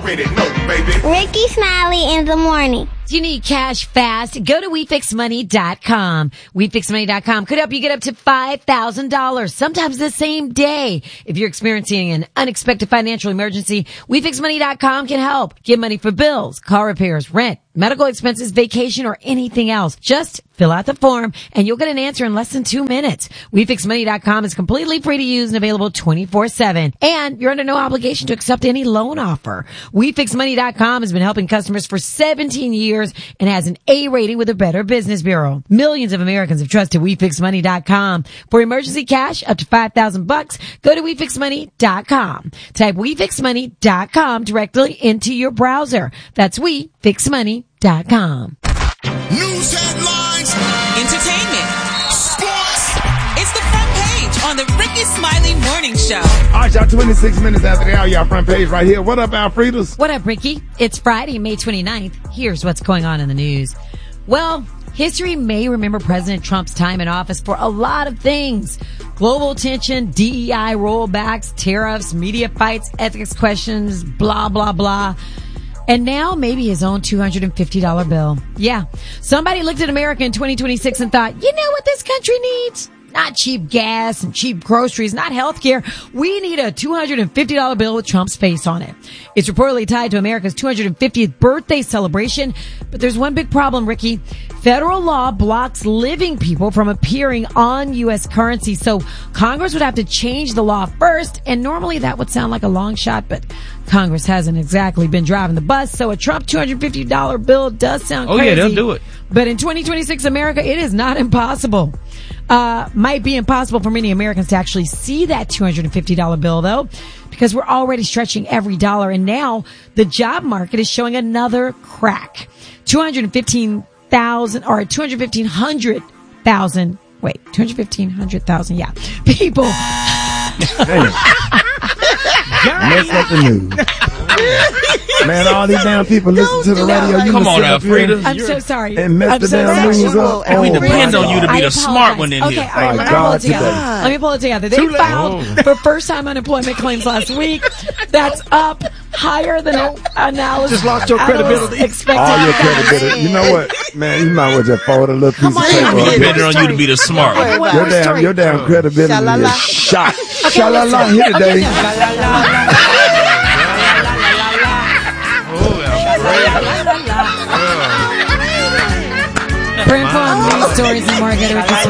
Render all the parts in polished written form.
already know, baby. Ricky Smiley in the morning. Do you need cash fast? Go to WeFixMoney.com. WeFixMoney.com could help you get up to $5,000, sometimes the same day. If you're experiencing an unexpected financial emergency, WeFixMoney.com can help. Get money for bills, car repairs, rent, medical expenses, vacation, or anything else. Just fill out the form and you'll get an answer in less than 2 minutes. WeFixMoney.com is completely free to use and available 24/7. And you're under no obligation to accept any loan offer. WeFixMoney.com has been helping customers for 17 years and has an A rating with the Better Business Bureau. Millions of Americans have trusted WeFixMoney.com. For emergency cash up to $5,000, go to WeFixMoney.com. Type WeFixMoney.com directly into your browser. That's WeFixMoney.com. News headlines, Entertainment, sports. It's the front page on the Ricky Smiley Morning Show. All right, y'all, 26 minutes after the hour, y'all front page right here. What up, Alfredas? What up, Ricky? It's Friday, May 29th. Here's what's going on in the news. Well, history may remember President Trump's time in office for a lot of things. Global tension, DEI rollbacks, tariffs, media fights, ethics questions, blah, blah, blah. And now maybe his own $250 bill. Yeah. Somebody looked at America in 2026 and thought, you know what this country needs? Not cheap gas and cheap groceries, not healthcare. We need a $250 bill with Trump's face on it. It's reportedly tied to America's 250th birthday celebration. But there's one big problem, Ricky. Federal law blocks living people from appearing on U.S. currency. So Congress would have to change the law first. And normally that would sound like a long shot, but Congress hasn't exactly been driving the bus. So a Trump $250 bill does sound crazy. Oh, yeah, they'll do it. But in 2026 America, it is not impossible. Might be impossible for many Americans to actually see that $250 bill, though, because we're already stretching every dollar. And now the job market is showing another crack. 215,000 yeah, people. Mess up the news. Man, all these damn people listen to the radio. You Come on, Alfreda. I'm so sorry. And mess the damn news up. We depend on you to be the smart one in okay, here. all right, let me pull it together. Let me pull it together. They filed for first-time unemployment claims last week. That's up higher than analysis. Just lost your credibility. All your credibility. You know what, man? You might as well just forward a little piece of paper. We depend on you to be the smart one. Your damn credibility is shot. Sha-la-la here today. For info on news stories and more, go to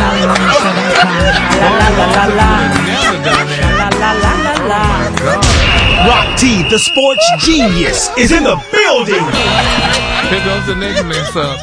RickySmileyMorningShow.com. Rock T, the sports genius, is in the building. Here goes the next mix up.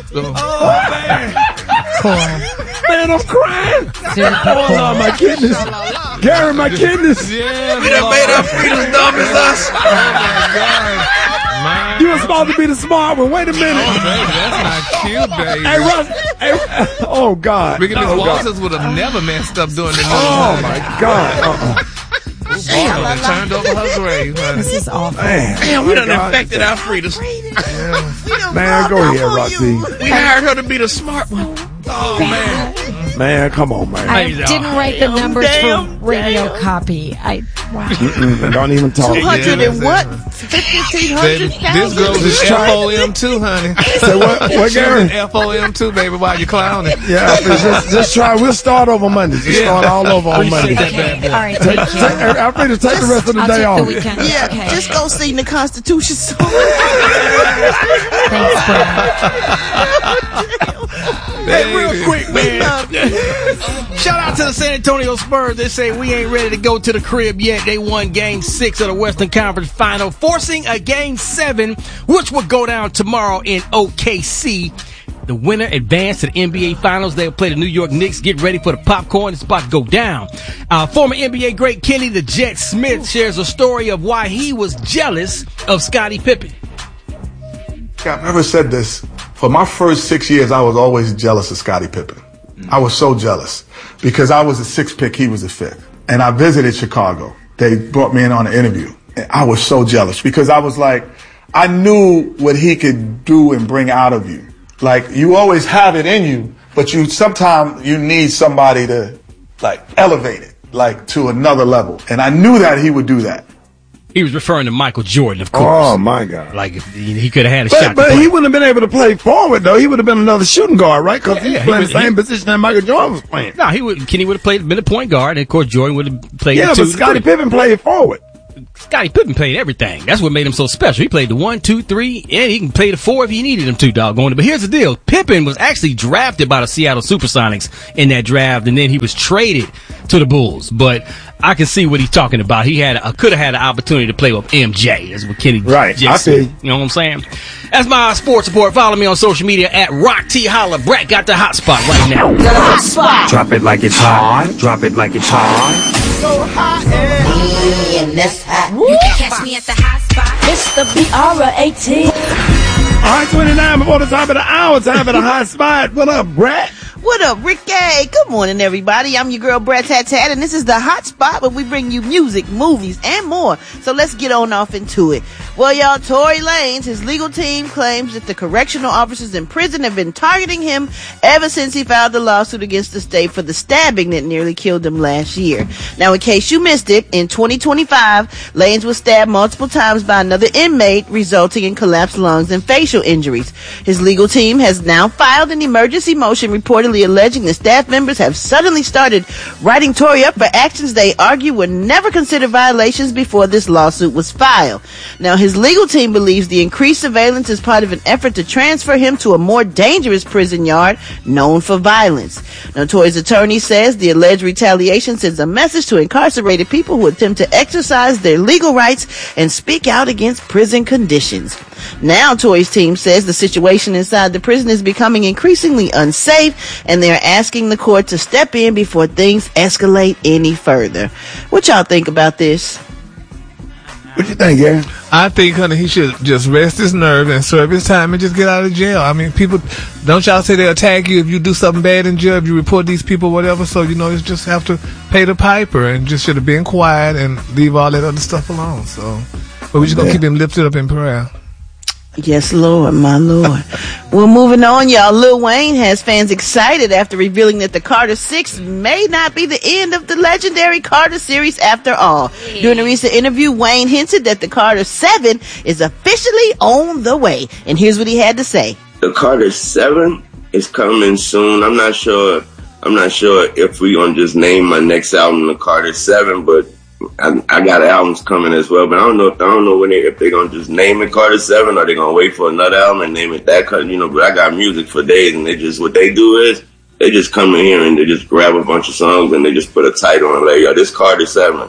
Man, I'm crying. Oh, Lord, my kidneys. Gary, my kidneys. Yeah, We done made Alfreda's dumb as us. Oh my God. Man. You were supposed to be the smart one. Wait a minute. Oh, baby, that's not cute, baby. Hey, Russ. Hey, oh, God. Ricky Oh, God. Walters would have never messed up doing the news. Oh, my God. Walter turned over her grave, honey. This is awful. Man, we done infected Alfreda's. Man, go ahead, Roxy. We hired her to be the smart one. Oh, man. Man, come on, man. I didn't write the numbers for radio copy. Wow. Don't even talk. 200 and what? Baby, this goes to FOM2, honey. Say what, Gary? FOM2, baby, while you clowning. Yeah, just try. We'll start over Monday. Just start all over on Monday. Okay. All right. Thank you. Alfreda, take the rest of the I'll day take off. the weekend. Yeah, Okay. just go sing the Constitution song. Thanks, Brad. Hey, real quick, man. Shout out to the San Antonio Spurs. They say we ain't ready to go to the crib yet. They won Game 6 of the Western Conference Final, forcing a Game 7, which will go down tomorrow in OKC. The winner advanced to the NBA Finals. They'll play the New York Knicks. Get ready for the popcorn. It's about to go down. Former NBA great Kenny the Jet Smith shares a story of why he was jealous of Scottie Pippen. I've never said this. For my first 6 years, I was always jealous of Scottie Pippen. I was so jealous because I was a 6th pick, he was a 5th. And I visited Chicago. They brought me in on an interview. And I was so jealous because I was like, I knew what he could do and bring out of you. Like, you always have it in you, but sometimes you need somebody to, like, elevate it, like, to another level. And I knew that he would do that. He was referring to Michael Jordan, of course. Oh, my God. Like, if he could have had a shot. But he wouldn't have been able to play forward, though. He would have been another shooting guard, right? Because he was playing the same position that Michael Jordan was playing. No, Kenny would have been a point guard, and of course Jordan would have played Yeah, but Scottie Pippen played forward. Scottie Pippen played everything. That's what made him so special. He played the 1, 2, 3, and he can play the 4 if he needed him to, doggone it. But here's the deal. Pippen was actually drafted by the Seattle Supersonics in that draft, and then he was traded to the Bulls. But I can see what he's talking about. He could have had an opportunity to play with MJ. That's what Kenny just said. You know what I'm saying? That's my sports report. Follow me on social media at Rock T Holla. Brett got the hot spot right now. The hot spot. Drop it like it's hot. Drop it like it's hot. So hot and that's hot. You can catch me at the hot spot. It's the BR18. All right, 29 before the top of the hour. Time for the hot spot. What up, Brett? What up, Ricky? Good morning, everybody. I'm your girl, Brett Tat Tat, and this is the hot spot where we bring you music, movies, and more. So let's get on off into it. Well, y'all, Tory Lanez, his legal team claims that the correctional officers in prison have been targeting him ever since he filed the lawsuit against the state for the stabbing that nearly killed him last year. Now, in case you missed it, in 2025, Lanez was stabbed multiple times by another inmate, resulting in collapsed lungs and facial injuries. His legal team has now filed an emergency motion reportedly alleging that staff members have suddenly started writing Tory up for actions they argue were never considered violations before this lawsuit was filed. Now, his legal team believes the increased surveillance is part of an effort to transfer him to a more dangerous prison yard known for violence. Now, Tory's attorney says the alleged retaliation sends a message to incarcerated people who attempt to exercise their legal rights and speak out against prison conditions. Now, Tory's team says the situation inside the prison is becoming increasingly unsafe, and they're asking the court to step in before things escalate any further. What y'all think about this? What you think, Gary? I think, honey, he should just rest his nerve and serve his time and just get out of jail. I mean, people, don't y'all say they'll attack you if you do something bad in jail, if you report these people, whatever. So, you just have to pay the piper and just should have been quiet and leave all that other stuff alone. So, but we're just going to keep him lifted up in prayer. Yes, Lord, my Lord. Well, moving on, y'all. Lil Wayne has fans excited after revealing that the Carter 6 may not be the end of the legendary Carter series after all. Yeah. During a recent interview, Wayne hinted that the Carter 7 is officially on the way. And here's what he had to say. The Carter 7 is coming soon. I'm not sure if we're going to just name my next album the Carter 7, but I got albums coming as well, but I don't know if they're gonna just name it Carter 7 or they're gonna wait for another album and name it that. But I got music for days, and what they do is they just come in here and they just grab a bunch of songs and they just put a title on it, like, yo, this Carter 7,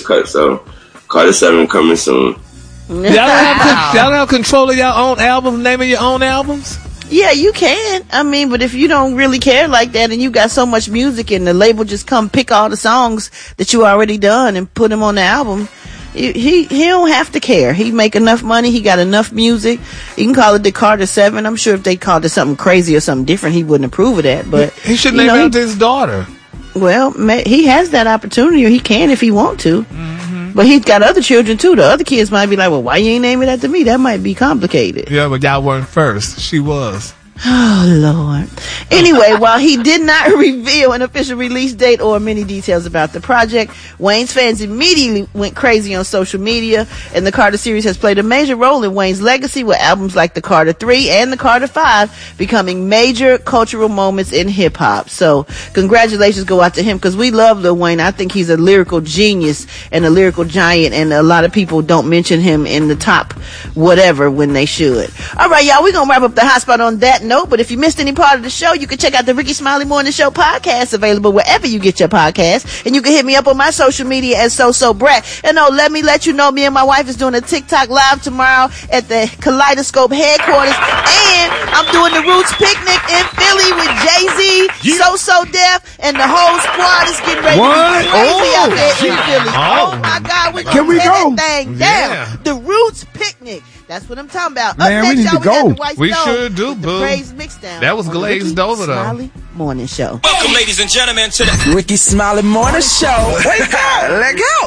so Carter 7 coming soon. Y'all don't have control of your own albums, naming your own albums? Yeah, you can. I mean, but if you don't really care like that and you got so much music and the label just come pick all the songs that you already done and put them on the album, he don't have to care. He make enough money. He got enough music. You can call it the Carter 7. I'm sure if they called it something crazy or something different, he wouldn't approve of that. But he should name it after his daughter. Well, he has that opportunity, or he can if he want to. Mm-hmm. But he's got other children too. The other kids might be like, well, why you ain't name it after me? That might be complicated. Yeah, but y'all weren't first. She was. Oh, Lord. Anyway, while he did not reveal an official release date or many details about the project, Wayne's fans immediately went crazy on social media, and the Carter series has played a major role in Wayne's legacy, with albums like the Carter 3 and the Carter 5 becoming major cultural moments in hip-hop. So congratulations go out to him, because we love Lil Wayne. I think he's a lyrical genius and a lyrical giant, and a lot of people don't mention him in the top whatever when they should. All right, y'all, we're going to wrap up the hot spot on that note, but if you missed any part of the show, you can check out the Ricky Smiley Morning Show podcast, available wherever you get your podcasts, and you can hit me up on my social media at SoSoBrat. And let me let you know, me and my wife is doing a TikTok live tomorrow at the Kaleidoscope headquarters, and I'm doing the Roots picnic in Philly with Jay-Z, So Def, and the whole squad is getting ready to be crazy out there in Philly. Oh my God, we're gonna tear that thing down. The Roots picnic. That's what I'm talking about. Man, up next, we need to go. We sure do, boo. Praise Mixdown. That was glazed over, though. Smiley Morning Show. Welcome, ladies and gentlemen, to the Ricky Smiley Morning Show. Wake up! Let go!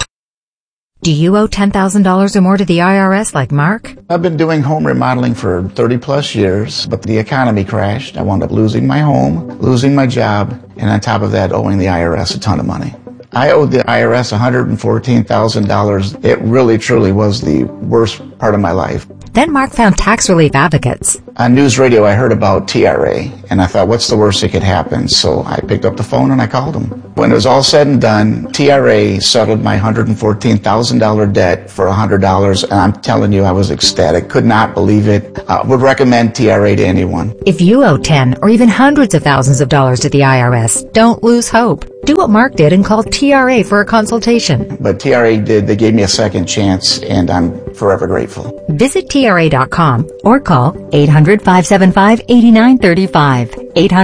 Do you owe $10,000 or more to the IRS like Mark? I've been doing home remodeling for 30 plus years, but the economy crashed. I wound up losing my home, losing my job, and on top of that, owing the IRS a ton of money. I owed the IRS $114,000. It really, truly was the worst part of my life. Then Mark found tax relief advocates. On news radio, I heard about TRA, and I thought, what's the worst that could happen? So I picked up the phone and I called them. When it was all said and done, TRA settled my $114,000 debt for $100, and I'm telling you, I was ecstatic. Could not believe it. Would recommend TRA to anyone. If you owe 10 or even hundreds of thousands of dollars to the IRS, don't lose hope. Do what Mark did and call TRA for a consultation. But TRA did. They gave me a second chance, and I'm forever grateful. Visit TRA.com or call 800-575-8935.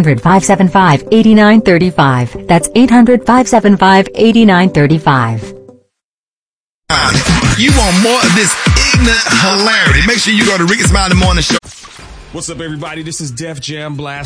800-575-8935. That's 800-575-8935. You want more of this ignorant hilarity? Make sure you go to Ricky Smiley Morning Show. What's up, everybody? This is Def Jam Blast.